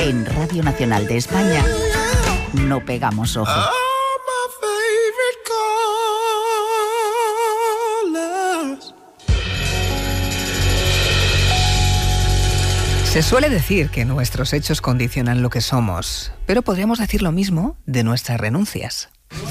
En Radio Nacional de España no pegamos ojo. Se suele decir que nuestros hechos condicionan lo que somos, pero podríamos decir lo mismo de nuestras renuncias.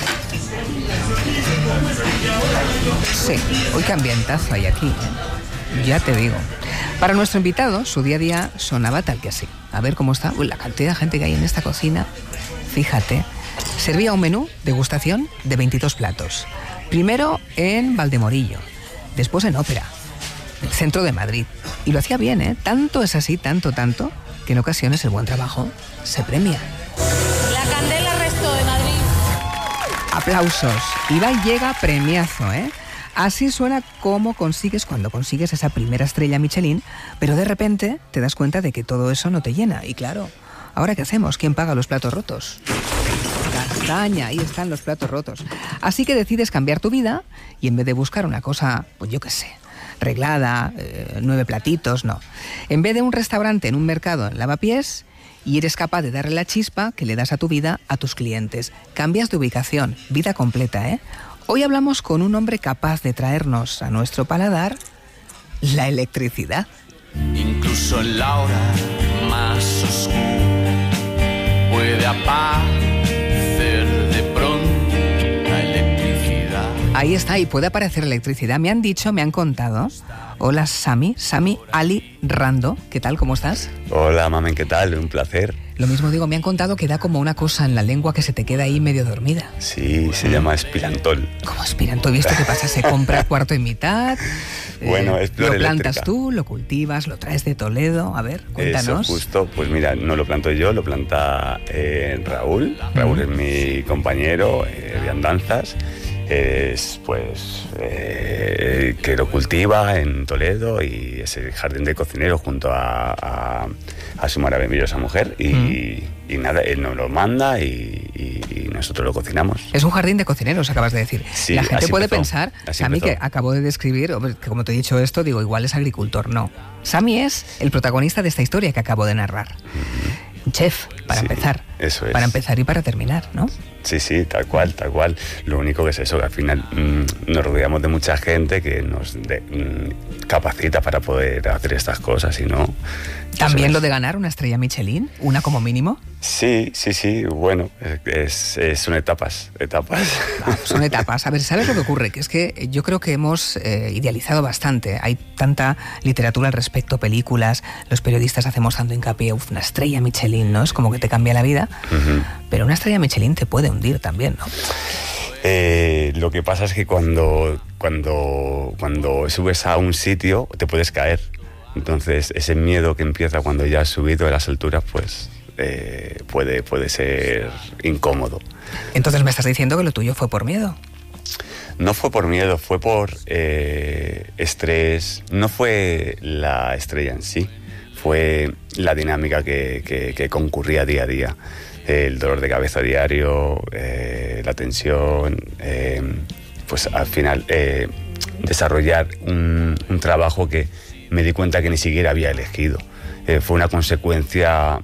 Sí, hoy qué ambientazo hay aquí, ¿eh? Ya te digo. Para nuestro invitado, su día a día sonaba tal que así. A ver cómo está. Uy, la cantidad de gente que hay en esta cocina. Fíjate. Servía un menú degustación de 22 platos. Primero en Valdemorillo, después en Ópera, centro de Madrid. Y lo hacía bien, ¿eh? Tanto es así, tanto, que en ocasiones el buen trabajo se premia. La Candela Resto de Madrid. Aplausos. Y va y llega premiazo, ¿eh? Así suena como cuando consigues esa primera estrella Michelin, pero de repente te das cuenta de que todo eso no te llena. Y claro, ¿ahora qué hacemos? ¿Quién paga los platos rotos? Castaña, ahí están los platos rotos. Así que decides cambiar tu vida y en vez de buscar una cosa, pues yo qué sé, reglada, 9 platitos, no. En vez de un restaurante en un mercado en Lavapiés, y eres capaz de darle la chispa que le das a tu vida a tus clientes. Cambias de ubicación, vida completa, ¿eh? Hoy hablamos con un hombre capaz de traernos a nuestro paladar la electricidad. Incluso en la hora más oscura puede aparecer de pronto la electricidad. Ahí está, y puede aparecer electricidad. Me han contado. Hola, Sami Ali Rando. ¿Qué tal? ¿Cómo estás? Hola, mamen, ¿qué tal? Un placer. Lo mismo digo, me han contado que da como una cosa en la lengua que se te queda ahí medio dormida. Sí, se llama espirantol. ¿Cómo espirantol? ¿Viste qué pasa? Se compra cuarto y mitad. Bueno, es flor Lo plantas eléctrica. tú, lo cultivas, lo traes de Toledo. A ver, cuéntanos. Eso, justo. Pues mira, no lo planto yo, lo planta Raúl. Raúl es mi compañero de andanzas. Es pues que lo cultiva en Toledo y es el jardín de cocinero junto a su maravillosa mujer y nada, él nos lo manda y nosotros lo cocinamos. Es un jardín de cocineros, acabas de decir. Sí, la gente puede empezó, pensar, Sami, que acabo de describir, que como te he dicho esto, digo, igual es agricultor. No, Sami es el protagonista de esta historia que acabo de narrar. Chef, para empezar. Eso es. Para empezar y para terminar, ¿no? Sí, tal cual. Lo único que es eso, que al final nos rodeamos de mucha gente que nos capacita para poder hacer estas cosas y no... ¿También lo de ganar una estrella Michelin? ¿Una como mínimo? Sí, bueno, son etapas. Son etapas. A ver, ¿sabes lo que ocurre? Que es que yo creo que hemos idealizado bastante. Hay tanta literatura al respecto, películas, los periodistas hacemos tanto hincapié, una estrella Michelin, ¿no? Es como que te cambia la vida, pero una estrella Michelin te puede hundir también, ¿no? Lo que pasa es que cuando subes a un sitio te puedes caer. Entonces ese miedo que empieza cuando ya has subido a las alturas, pues puede ser incómodo. Entonces me estás diciendo que lo tuyo fue por miedo. No fue por miedo, fue por estrés. No fue la estrella en sí, fue la dinámica que concurría día a día. El dolor de cabeza diario, la tensión, pues al final desarrollar un trabajo que me di cuenta que ni siquiera había elegido. Fue una consecuencia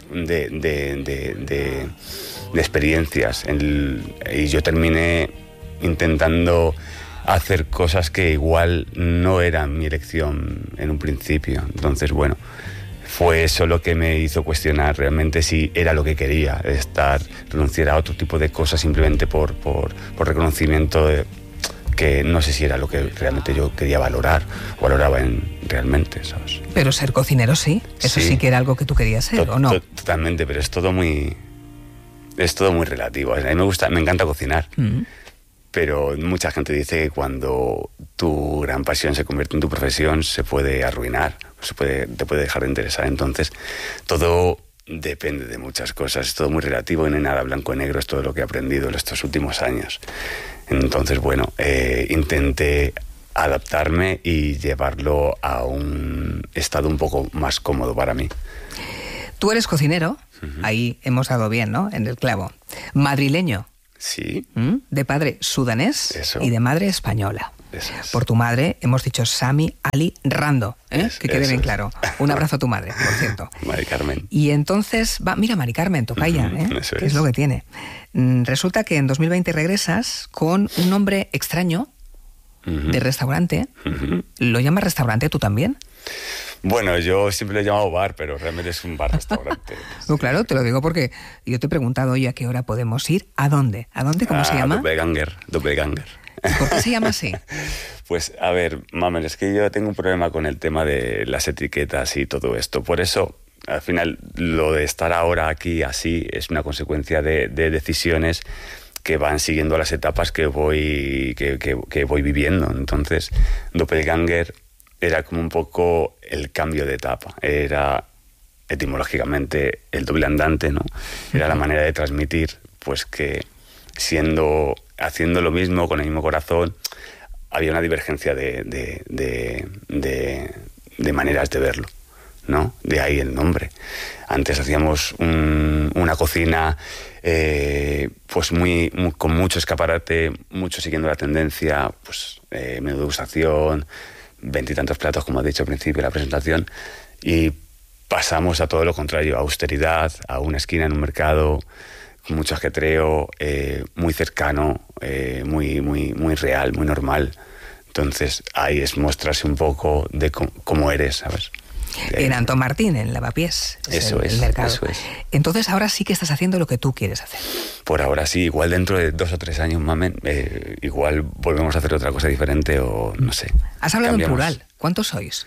de experiencias. Y yo terminé intentando hacer cosas que igual no eran mi elección en un principio. Entonces, bueno, fue eso lo que me hizo cuestionar realmente si era lo que quería, renunciar a otro tipo de cosas simplemente por reconocimiento que no sé si era lo que realmente yo quería valoraba realmente, ¿sabes? Pero ser cocinero sí, eso sí que era algo que tú querías ser, ¿o no? Totalmente, pero es todo muy relativo. A mí me encanta cocinar, pero mucha gente dice que cuando tu gran pasión se convierte en tu profesión se puede arruinar, te puede dejar de interesar. Entonces todo depende de muchas cosas, es todo muy relativo y no hay nada blanco y negro, es todo lo que he aprendido en estos últimos años. Entonces, bueno, intenté adaptarme y llevarlo a un estado un poco más cómodo para mí. Tú eres cocinero, ahí hemos dado bien, ¿no? En el clavo. Madrileño. Sí. De padre sudanés y de madre española. Por tu madre hemos dicho Sami Ali Rando, que quede bien claro. Un abrazo a tu madre, por cierto. Mari Carmen. Y entonces, mira, Mari Carmen, tocaya, que es lo que tiene. Resulta que en 2020 regresas con un nombre extraño de restaurante. ¿Lo llamas restaurante tú también? Bueno, yo siempre lo he llamado bar, pero realmente es un bar-restaurante. No, claro, te lo digo porque yo te he preguntado hoy a qué hora podemos ir. ¿A dónde? ¿A dónde? ¿Cómo se llama? Doppelganger. ¿Y por qué se llama así? Pues, a ver, Mamen, es que yo tengo un problema con el tema de las etiquetas y todo esto. Por eso, al final, lo de estar ahora aquí así es una consecuencia de decisiones que van siguiendo las etapas que voy viviendo. Entonces, Doppelganger era como un poco el cambio de etapa. Era etimológicamente el doble andante, ¿no? Era la manera de transmitir, pues que haciendo lo mismo, con el mismo corazón, había una divergencia de maneras de verlo, ¿no? De ahí el nombre. Antes hacíamos una cocina pues con mucho escaparate, mucho siguiendo la tendencia, pues menú de degustación, 20 y tantos platos, como has dicho al principio de la presentación, y pasamos a todo lo contrario, a austeridad, a una esquina en un mercado con mucho ajetreo, muy cercano, muy real, muy normal. Entonces ahí es mostrarse un poco de cómo eres, ¿sabes? En Antón Martín, en Lavapiés, el mercado. Eso es. Entonces ahora sí que estás haciendo lo que tú quieres hacer. Por ahora sí, igual dentro de 2 o 3 años, Mamen, igual volvemos a hacer otra cosa diferente o no sé. Has hablado en plural. ¿Cuántos sois?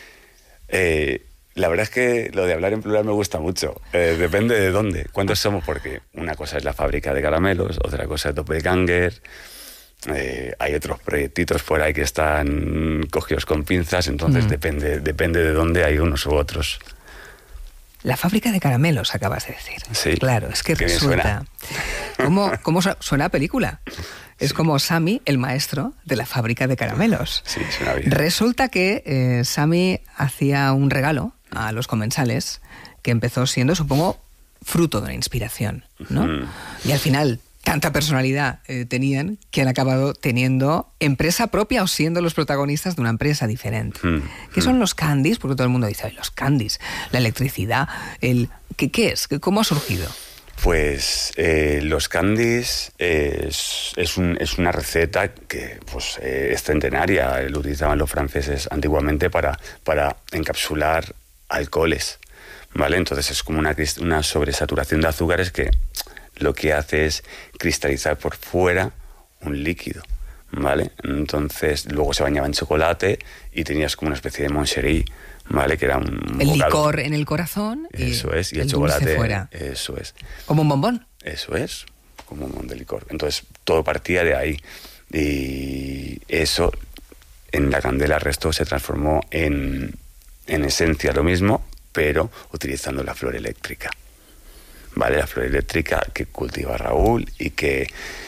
La verdad es que lo de hablar en plural me gusta mucho. Depende de dónde. ¿Cuántos somos? Porque una cosa es la fábrica de caramelos, otra cosa es Doppelganger. Hay otros proyectitos por ahí que están cogidos con pinzas, entonces depende de dónde hay unos u otros. La fábrica de caramelos, acabas de decir. Sí. Claro, es que resulta... ¿Cómo suena a película? Es como Sami, el maestro de la fábrica de caramelos. Sí, suena bien. Resulta que Sami hacía un regalo a los comensales que empezó siendo, supongo, fruto de una inspiración, ¿no? Y al final... tanta personalidad tenían que han acabado teniendo empresa propia o siendo los protagonistas de una empresa diferente. ¿Qué son los candies? Porque todo el mundo dice, los candies, la electricidad, ¿qué es? ¿Cómo ha surgido? Pues los candies es una receta que pues, es centenaria. Lo utilizaban los franceses antiguamente para encapsular alcoholes, ¿vale? Entonces es como una sobresaturación de azúcares que lo que hace es cristalizar por fuera un líquido, ¿vale? Entonces luego se bañaba en chocolate y tenías como una especie de moncherie, ¿vale? Que era un el bocado. Licor en el corazón eso es, y el chocolate fuera. Eso es. ¿Como un bombón? Eso es, como un bombón de licor. Entonces todo partía de ahí. Y eso en la candela Resto se transformó en esencia lo mismo, pero utilizando la flor eléctrica. ¿Vale? La flor eléctrica que cultiva Raúl y que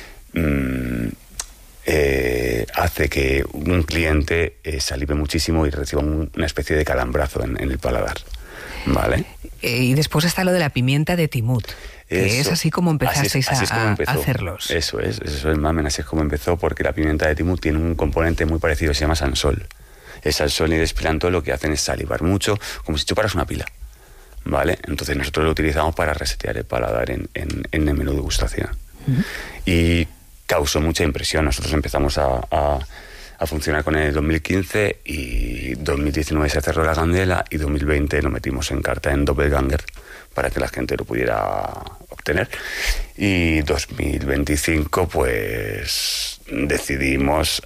hace que un cliente se alivie muchísimo y reciba una especie de calambrazo en el paladar, ¿vale? Y después está lo de la pimienta de Timut, que es así como empezasteis a hacerlos. Eso es, Mamen, así es como empezó, porque la pimienta de Timut tiene un componente muy parecido, se llama sansol. El sansol y el espilantol lo que hacen es salivar mucho, como si chuparas una pila. ¿Vale? Entonces nosotros lo utilizamos para resetear el paladar en el menú de degustación. Y causó mucha impresión. Nosotros empezamos a funcionar con él en 2015 y 2019 se cerró la candela y 2020 lo metimos en carta en Doppelganger para que la gente lo pudiera obtener. Y 2025 pues decidimos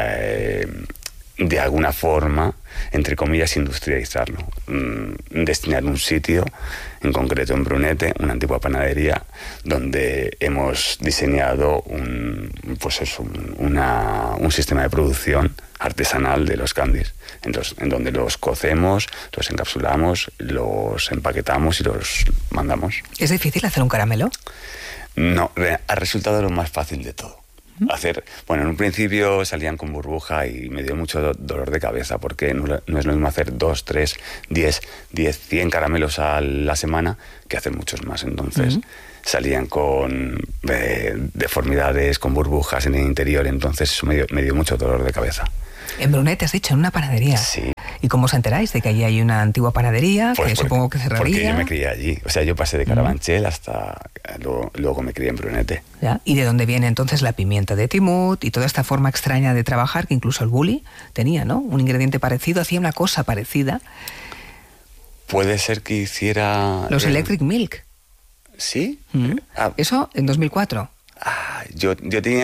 de alguna forma, entre comillas, industrializarlo, destinar un sitio, en concreto en Brunete, una antigua panadería, donde hemos diseñado un sistema de producción artesanal de los candies, en donde los cocemos, los encapsulamos, los empaquetamos y los mandamos. ¿Es difícil hacer un caramelo? No, ha resultado lo más fácil de todo. Bueno, en un principio salían con burbuja y me dio mucho dolor de cabeza, porque no es lo mismo hacer 2, 3, 10, 100 caramelos a la semana que hacer muchos más. Entonces salían con deformidades, con burbujas en el interior, entonces eso me dio mucho dolor de cabeza. En Brunet, has dicho, en una panadería. Sí. ¿Y cómo os enteráis de que allí hay una antigua panadería Pues supongo que cerraría? Porque yo me crié allí. O sea, yo pasé de Carabanchel hasta... Luego me crié en Brunete. ¿Ya? ¿Y de dónde viene entonces la pimienta de Timut y toda esta forma extraña de trabajar que incluso el Bulli tenía, ¿no? Un ingrediente parecido, hacía una cosa parecida. Puede ser que hiciera... Los Electric Milk. ¿Sí? Eso en 2004. Yo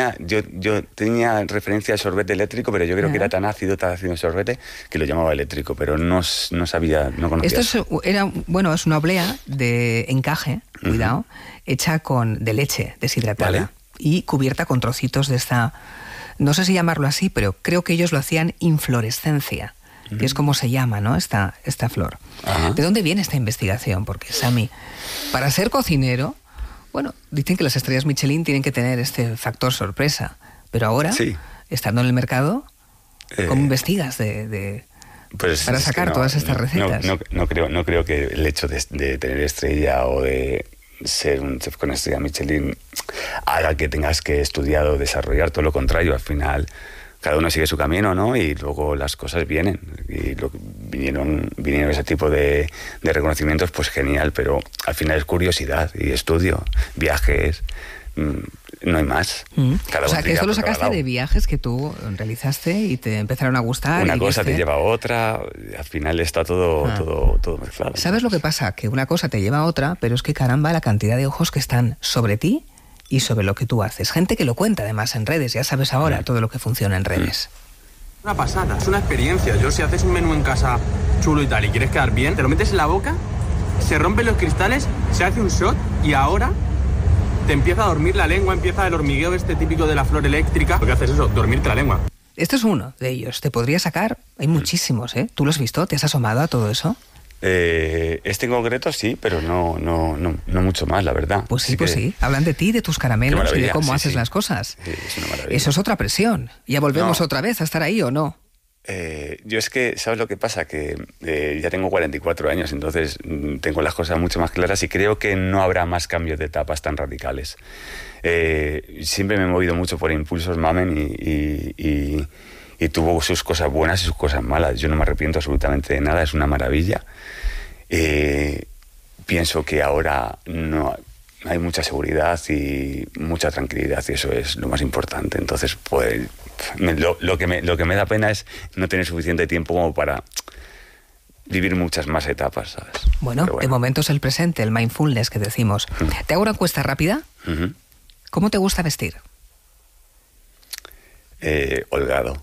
tenía referencia al sorbete eléctrico, pero yo creo que era tan ácido el sorbete que lo llamaba eléctrico, pero no sabía, no conocía. Esto es una oblea de encaje, cuidado, hecha de leche deshidratada, ¿vale? Y cubierta con trocitos de esta, no sé si llamarlo así, pero creo que ellos lo hacían inflorescencia, que es como se llama, ¿no? Esta flor. Ajá. ¿De dónde viene esta investigación? Porque, Sami, para ser cocinero, bueno, dicen que las estrellas Michelin tienen que tener este factor sorpresa, pero ahora, estando en el mercado, ¿cómo investigas para sacar todas estas recetas? No creo que el hecho de tener estrella o de ser un chef con estrella Michelin haga que tengas que estudiar o desarrollar. Todo lo contrario, al final cada uno sigue su camino, ¿no? Y luego las cosas vienen. Y vinieron ese tipo de reconocimientos, pues genial, pero al final es curiosidad y estudio, viajes, no hay más. O sea, que esto lo sacaste de viajes que tú realizaste y te empezaron a gustar. Una cosa te lleva a otra, al final está todo mezclado. ¿Sabes lo que pasa? Que una cosa te lleva a otra, pero es que caramba la cantidad de ojos que están sobre ti y sobre lo que tú haces. Gente que lo cuenta además en redes, ya sabes ahora todo lo que funciona en redes. Una pasada, es una experiencia. Si haces un menú en casa chulo y tal y quieres quedar bien, te lo metes en la boca, se rompen los cristales, se hace un shot y ahora te empieza a dormir la lengua, empieza el hormigueo típico de la flor eléctrica. Lo que haces es eso, dormirte la lengua. Este es uno de ellos. Te podría sacar, hay muchísimos, ¿eh? ¿Tú lo has visto? ¿Te has asomado a todo eso? Este en concreto sí, pero no mucho más, la verdad. Pues sí. Hablan de ti, de tus caramelos y de cómo haces las cosas. Sí, es una maravilla. Eso es otra presión. ¿Ya volvemos otra vez a estar ahí o no? Yo es que, ¿sabes lo que pasa? Que ya tengo 44 años, entonces tengo las cosas mucho más claras y creo que no habrá más cambios de etapas tan radicales. Siempre me he movido mucho por impulsos Mamen y tuvo sus cosas buenas y sus cosas malas. Yo no me arrepiento absolutamente de nada, es una maravilla. Pienso que ahora no hay mucha seguridad y mucha tranquilidad y eso es lo más importante. Entonces, pues lo que me da pena es no tener suficiente tiempo como para vivir muchas más etapas, ¿sabes? Bueno, de momento es el presente, el mindfulness que decimos. ¿Te hago una encuesta rápida? ¿Cómo te gusta vestir? Holgado.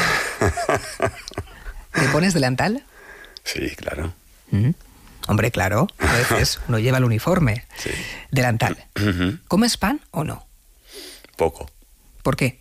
¿Te pones delantal? Sí, claro. Hombre, claro, a veces uno lleva el uniforme. Sí. Delantal. ¿Comes pan o no? Poco. ¿Por qué?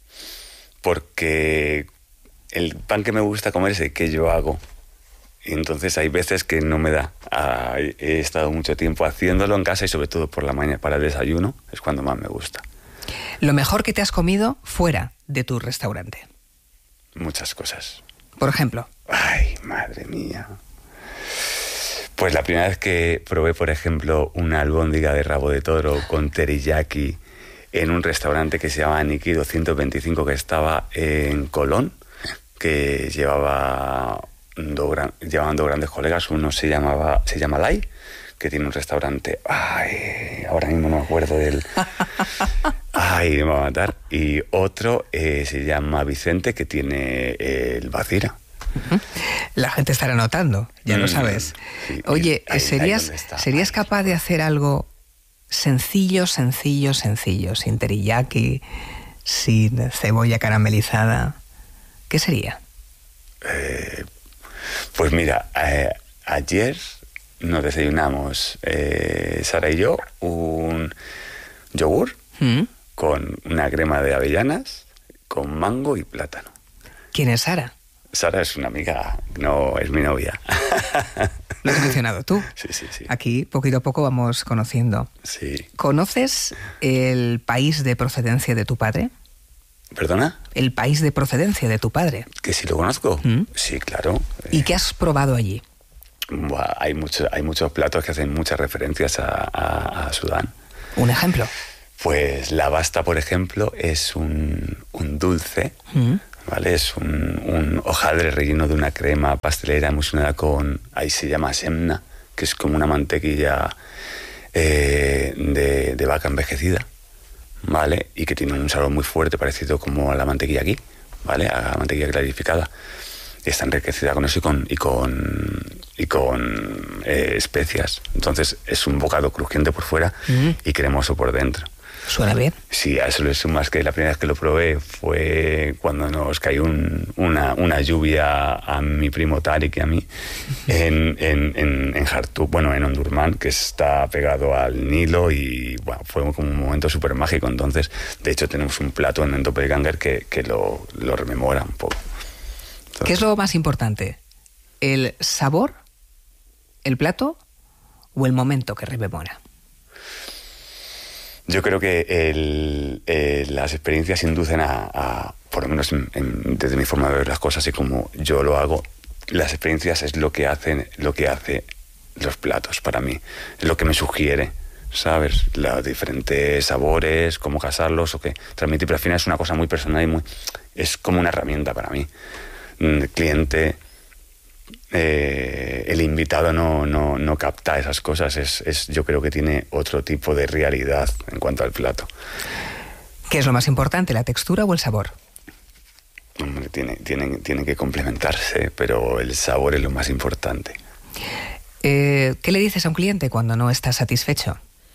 Porque el pan que me gusta comer es el que yo hago. Y entonces hay veces que no me da. He estado mucho tiempo haciéndolo en casa y sobre todo por la mañana para el desayuno es cuando más me gusta. Lo mejor que te has comido fuera de tu restaurante. Muchas cosas. Por ejemplo. Ay, madre mía. Pues la primera vez que probé, por ejemplo, una albóndiga de rabo de toro con teriyaki en un restaurante que se llama Niki 225 que estaba en Colón, que llevaban dos grandes colegas. Uno se llama Lai, que tiene un restaurante. Ay, ahora mismo no me acuerdo de él. Ay, me va a matar. Y otro se llama Vicente, que tiene el Bacira. La gente estará notando, ya lo sabes. Sí, oye, ahí ¿serías capaz de hacer algo sencillo, sin teriyaki, sin cebolla caramelizada? ¿Qué sería? Pues mira, ayer nos desayunamos, Sara y yo, un yogur con una crema de avellanas, con mango y plátano. ¿Quién es Sara? Sara es una amiga, no es mi novia. Lo has mencionado tú. Sí. Aquí, poquito a poco, vamos conociendo. Sí. ¿Conoces el país de procedencia de tu padre? ¿Perdona? El país de procedencia de tu padre. ¿Que sí lo conozco? Sí, claro. ¿Y qué has probado allí? Buah, hay muchos platos que hacen muchas referencias a Sudán. ¿Un ejemplo? Pues la basta, por ejemplo, es un dulce, ¿vale? Es un hojaldre relleno de una crema pastelera emulsionada con, ahí se llama semna, que es como una mantequilla de vaca envejecida, ¿vale? Y que tiene un sabor muy fuerte, parecido como a la mantequilla aquí, ¿vale? A la mantequilla clarificada. Y está enriquecida con eso y con especias. Entonces es un bocado crujiente por fuera y cremoso por dentro. ¿Suena bien? Sí, a eso le sumas que la primera vez que lo probé fue cuando nos cayó una lluvia a mi primo Tarek y a mí en Jartum, bueno, en Omdurmán, que está pegado al Nilo, y bueno, fue como un momento súper mágico. Entonces, de hecho, tenemos un plato en Doppelganger que lo rememora un poco. Entonces, ¿qué es lo más importante? ¿El sabor, el plato o el momento que rememora? Yo creo que las experiencias inducen por lo menos desde mi forma de ver las cosas y como yo lo hago, las experiencias es lo que hace los platos para mí, es lo que me sugiere, ¿sabes? Los diferentes sabores, cómo casarlos o qué transmitir, pero al final es una cosa muy personal y es como una herramienta para mí. El cliente, el invitado no capta esas cosas, yo creo que tiene otro tipo de realidad en cuanto al plato. ¿Qué es lo más importante, la textura o el sabor? Hombre, tienen que complementarse, pero el sabor es lo más importante. ¿Qué le dices a un cliente cuando no está satisfecho?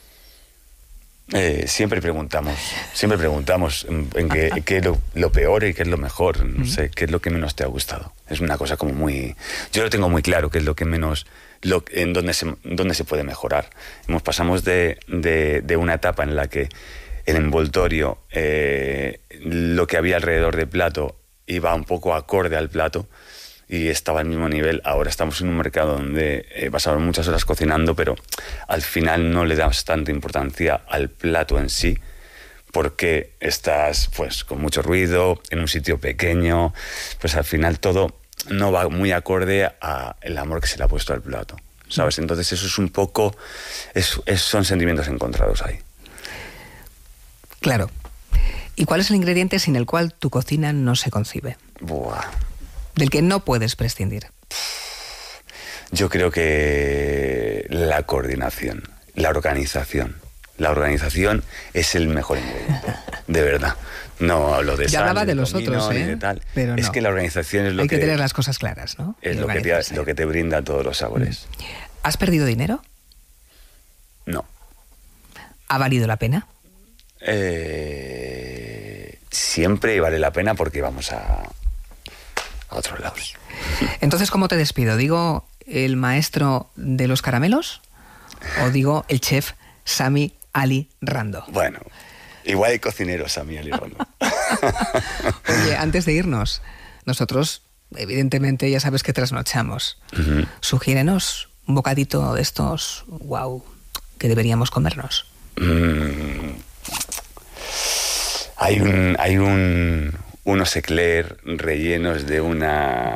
Siempre preguntamos en qué es lo peor y qué es lo mejor. No sé, qué es lo que menos te ha gustado. Es una cosa como muy... Yo lo tengo muy claro, qué es lo que menos... en dónde se puede mejorar. Pasamos de una etapa en la que el envoltorio, lo que había alrededor del plato, iba un poco acorde al plato y estaba al mismo nivel. Ahora estamos en un mercado donde pasamos muchas horas cocinando, pero al final no le damos tanta importancia al plato en sí, porque estás pues con mucho ruido, en un sitio pequeño, pues al final todo no va muy acorde al amor que se le ha puesto al plato, ¿sabes? Entonces eso es un poco... son sentimientos encontrados ahí. Claro. ¿Y cuál es el ingrediente sin el cual tu cocina no se concibe? Buah. Del que no puedes prescindir. Yo creo que la coordinación, la organización. La organización es el mejor ingrediente, de verdad. No hablo de ya sal, hablaba de ni los comino, otros, ni de tal. Pero no. Es que la organización es lo Hay que tener las cosas claras, ¿no? Es lo que te brinda todos los sabores. ¿Has perdido dinero? No. ¿Ha valido la pena? Siempre vale la pena porque vamos a otros lados. Entonces, ¿cómo te despido? ¿Digo el maestro de los caramelos o digo el chef Sami Ali Rando? Bueno, igual hay cocineros Sami Ali Rando. Oye, antes de irnos, nosotros, evidentemente, ya sabes que trasnochamos. Sugiérenos un bocadito de estos, wow, que deberíamos comernos. Hay unos eclairs rellenos de un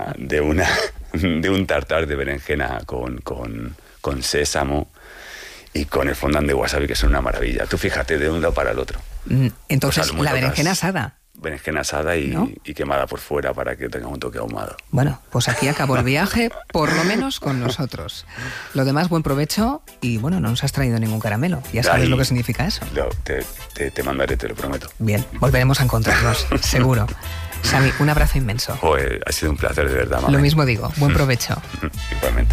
tartar de berenjena con sésamo y con el fondant de wasabi, que son una maravilla. Tú fíjate, de un lado para el otro. Entonces, pues la berenjena asada. Berenjena asada ¿no? y quemada por fuera para que tenga un toque ahumado. Bueno, pues aquí acabó el viaje, por lo menos con nosotros. Lo demás, buen provecho y bueno, no nos has traído ningún caramelo. Ya sabes lo que significa eso. Te mandaré, te lo prometo. Bien, volveremos a encontrarnos, seguro. Sami, un abrazo inmenso. Joder, ha sido un placer, de verdad, mami. Lo mismo digo, buen provecho. Igualmente.